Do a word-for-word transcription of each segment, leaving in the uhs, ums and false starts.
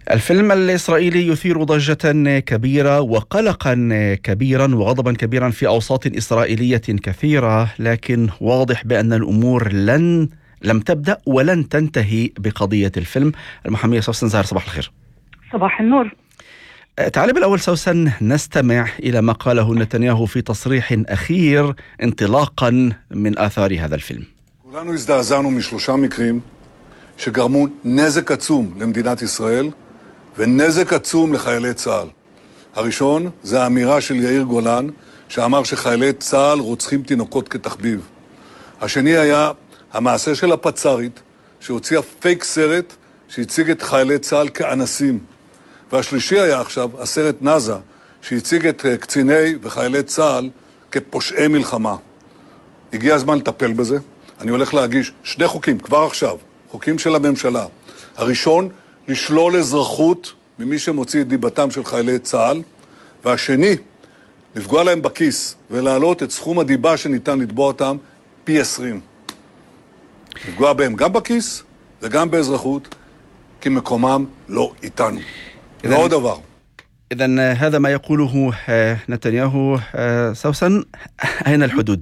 الفيلم الإسرائيلي يثير ضجة كبيرة وقلقا كبيرا وغضبا كبيرا في أوساط إسرائيلية كثيرة، لكن واضح بأن الأمور لن لم تبدأ ولن تنتهي بقضية الفيلم. المحامية سوسن زهر، صباح الخير. صباح النور. تعالي بالأول سوسن نستمع إلى ما قاله نتنياهو في تصريح أخير انطلاقا من آثار هذا الفيلم. כולנו הזדעזענו משלושה מקרים שגרמו נזק עצום למדינת ישראל ונזק עצום לחיילי צה"ל. הראשון זה האמירה של יאיר גולן שאמר שחיילי צה"ל רוצחים תינוקות כתחביב. השני היה המעשה של הפצ"רית שהוציאה פייק סרט שהציג את חיילי צה"ל כאנסים. והשלישי היה עכשיו הסרט נאזה שהציג את קציני וחיילי צה"ל כפושעי מלחמה. הגיע הזמן לטפל בזה. אני הולך להגיש שני חוקים כבר עכשיו, חוקים של הממשלה. הראשון, לשלול אזרחות ממי שמוציא את דיבתם של חיילי צה"ל, והשני, לפגוע להם בכיס ולהעלות את סכום הדיבה שניתן לתבוע אותם פי עשרים. לפגוע בהם גם בכיס וגם באזרחות, כי מקומם לא איתנו. ועוד דבר. إذن هذا ما يقوله نتنياهو. سوسن، أين الحدود؟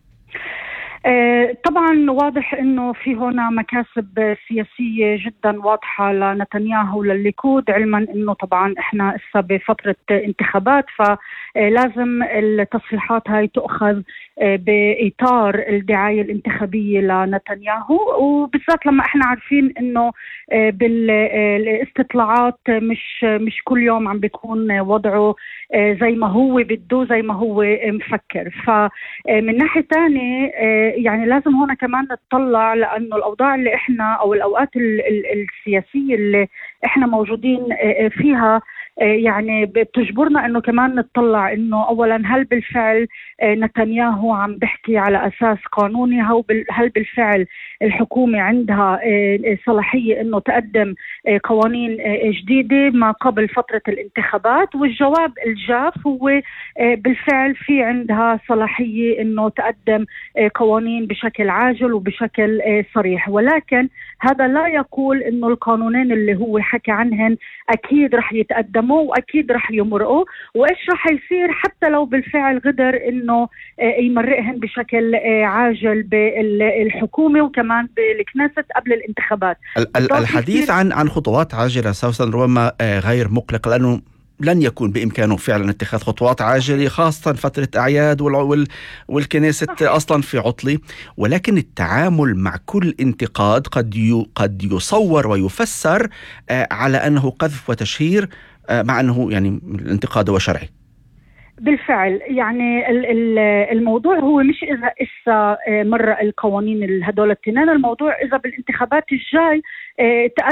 طبعا واضح انه في هنا مكاسب سياسية جدا واضحة لنتنياهو للليكود، علما انه طبعا احنا لسه بفترة انتخابات، فلازم التصريحات هاي تؤخذ بإطار الدعاية الانتخابية لنتنياهو، وبالذات لما احنا عارفين انه بالاستطلاعات مش مش كل يوم عم بيكون وضعه زي ما هو بده زي ما هو مفكر. فمن ناحية تانية يعني لازم هنا كمان نتطلع، لأنه الأوضاع اللي إحنا أو الأوقات السياسية اللي إحنا موجودين فيها يعني بتجبرنا إنه كمان نتطلع إنه أولاً هل بالفعل نتنياهو عم بحكي على أساس قانوني، هل بالفعل الحكومة عندها صلاحية إنه تقدم قوانين جديدة ما قبل فترة الانتخابات. والجواب الجاف هو بالفعل في عندها صلاحية إنه تقدم قوانين بشكل عاجل وبشكل صريح، ولكن هذا لا يقول إنه القانونين اللي هو حكى عنهن أكيد رح يتقدموا وأكيد رح يمرقوا، وإيش رح يصير حتى لو بالفعل قدر إنه يمرقهن بشكل عاجل بالحكومة وكمان بالكنيست قبل الانتخابات. الحديث عن عن خطوات عاجلة سوسن ربما غير مقلق، لأنه لن يكون بإمكانه فعلا اتخاذ خطوات عاجلة، خاصة فترة أعياد والكنيسة أصلا في عطلة. ولكن التعامل مع كل انتقاد قد قد يصور ويفسر على أنه قذف وتشهير، مع أنه يعني الانتقاد هو شرعي. بالفعل يعني الموضوع هو مش إذا إسا مرة القوانين هدول التنين، الموضوع إذا بالانتخابات الجاي